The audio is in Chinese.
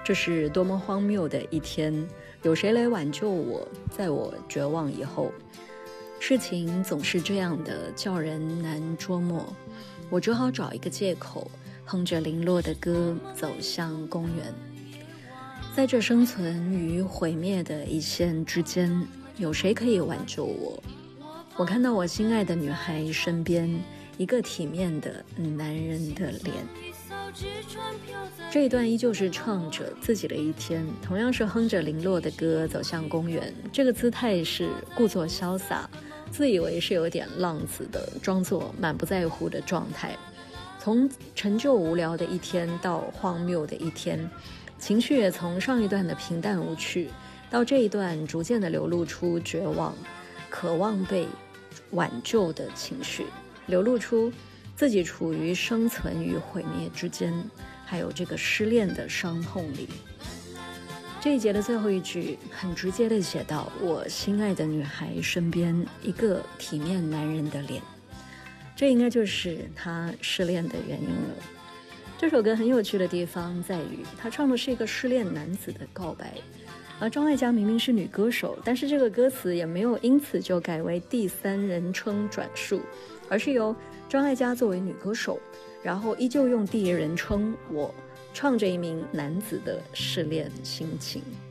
这是多么荒谬的一天，有谁来挽救我，在我绝望以后？事情总是这样的，叫人难捉摸。我只好找一个借口，哼着零落的歌走向公园。在这生存与毁灭的一线之间，有谁可以挽救我？我看到我心爱的女孩身边一个体面的男人的脸。这一段依旧是唱着自己的一天，同样是哼着零落的歌走向公园。这个姿态是故作潇洒，自以为是有点浪子的，装作满不在乎的状态。从陈旧无聊的一天到荒谬的一天，情绪也从上一段的平淡无趣到这一段逐渐的流露出绝望、渴望被挽救的情绪，流露出自己处于生存与毁灭之间，还有这个失恋的伤痛里。这一节的最后一句很直接地写到，我心爱的女孩身边一个体面男人的脸，这应该就是他失恋的原因了。这首歌很有趣的地方在于，他唱的是一个失恋男子的告白，而张艾嘉明明是女歌手，但是这个歌词也没有因此就改为第三人称转述，而是由张艾嘉作为女歌手，然后依旧用第一人称我唱着一名男子的失恋心情。